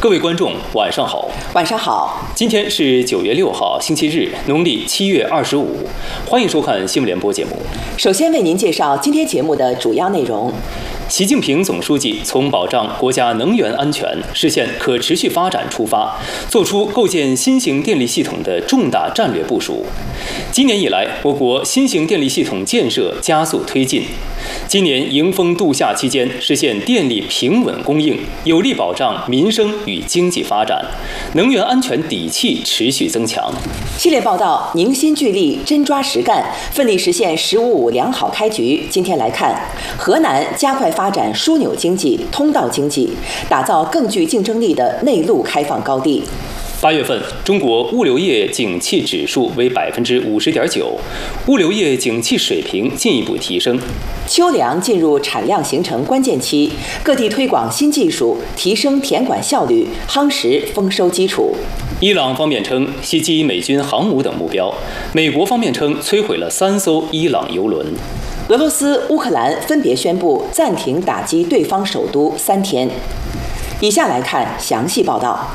各位观众，晚上好。 晚上好。 今天是9月6号，星期日，农历7月25。欢迎收看新闻联播节目。 首先为您介绍今天节目的主要内容。 习近平总书记从保障国家能源安全、实现可持续发展出发，作出构建新型电力系统的重大战略部署。今年以来，我国新型电力系统建设加速推进。今年迎峰度夏期间，实现电力平稳供应，有力保障民生与经济发展，能源安全底气持续增强。 系列报道凝心聚力，真抓实干，奋力实现“15+5”良好开局。今天来看，河南加快发展枢纽经济、通道经济，打造更具竞争力的内陆开放高地。 8月份，中国物流业景气指数为50.9%，物流业景气水平进一步提升。 秋粮进入产量形成关键期，各地推广新技术，提升田管效率，夯实丰收基础。 伊朗方面称袭击美军航母等目标，美国方面称摧毁了3艘伊朗油轮。 俄罗斯、乌克兰分别宣布暂停打击对方首都3天。以下来看详细报道。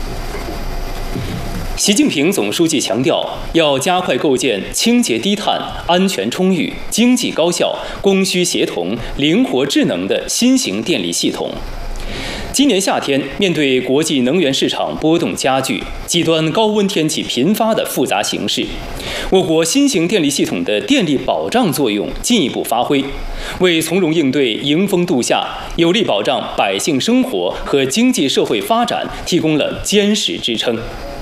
习近平总书记强调，要加快构建清洁低碳、安全充裕、经济高效、供需协同、灵活智能的新型电力系统。今年夏天，面对国际能源市场波动加剧、极端高温天气频发的复杂形势，我国新型电力系统的电力保障作用进一步发挥，为从容应对迎峰度夏、有力保障百姓生活和经济社会发展提供了坚实支撑。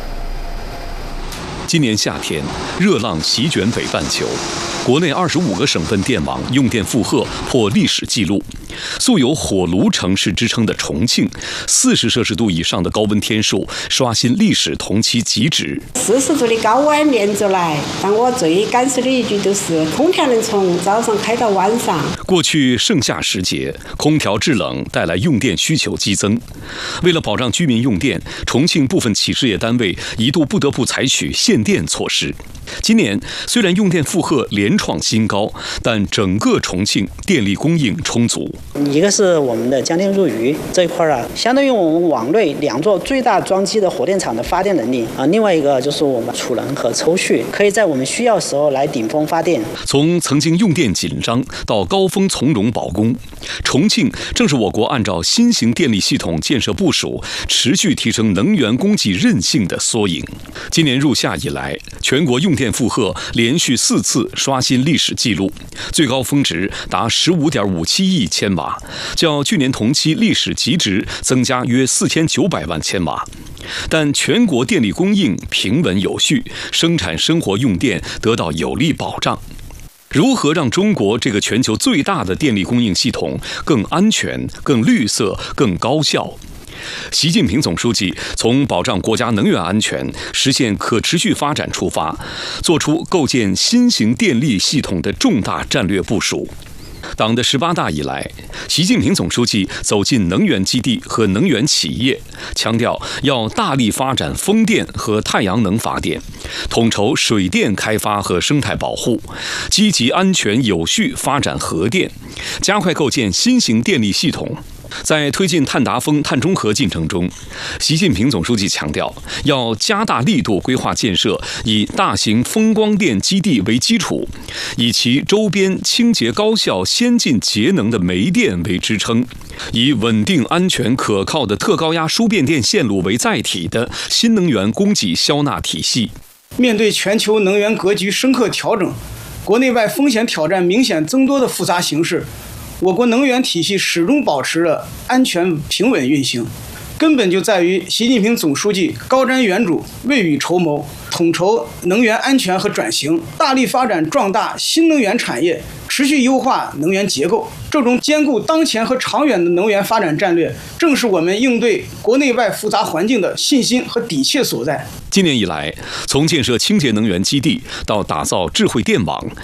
今年夏天，热浪席卷北半球，国内25个省份电网用电负荷破历史纪录。素有火炉城市之称的重庆，40摄氏度以上的高温天数刷新历史同期极值。 40度的高温连着来，但我最感受的一句就是空调能从早上开到晚上。 过去盛夏时节，空调制冷带来用电需求激增。为了保障居民用电，重庆部分企事业单位一度不得不采取限电措施。今年虽然用电负荷连创新高，但整个重庆电力供应充足。 一个是我们的江电入渝这一块相当于我们网内2座最大装机的火电厂的发电能力另外一个就是我们储能和抽蓄，可以在我们需要时候来顶峰发电。 从曾经用电紧张到高峰从容保供，重庆正是我国按照新型电力系统建设部署，持续提升能源供给韧性的缩影。今年入夏以来，全国用电负荷连续4次刷新历史纪录，最高峰值达15.57亿千瓦，较去年同期历史极值增加约4900万千瓦。但全国电力供应平稳有序，生产生活用电得到有力保障。如何让中国这个全球最大的电力供应系统更安全、更绿色、更高效？习近平总书记从保障国家能源安全、实现可持续发展出发，作出构建新型电力系统的重大战略部署。党的18大以来，习近平总书记走进能源基地和能源企业，强调要大力发展风电和太阳能发电，统筹水电开发和生态保护，积极安全有序发展核电，加快构建新型电力系统。在推进碳达峰、碳中和进程中，习近平总书记强调，要加大力度规划建设以大型风光电基地为基础，以其周边清洁高效、先进节能的煤电为支撑，以稳定、安全、可靠的特高压输变电线路为载体的新能源供给销纳体系。 面对全球能源格局深刻调整、国内外风险挑战明显增多的复杂形势，我国能源体系始终保持着安全平稳运行，根本就在于习近平总书记高瞻远瞩、未雨绸缪，统筹能源安全和转型，大力发展壮大新能源产业，持续优化能源结构。这种兼顾当前和长远的能源发展战略，正是我们应对国内外复杂环境的信心和底气所在。 今年以来，从建设清洁能源基地到打造智慧电网，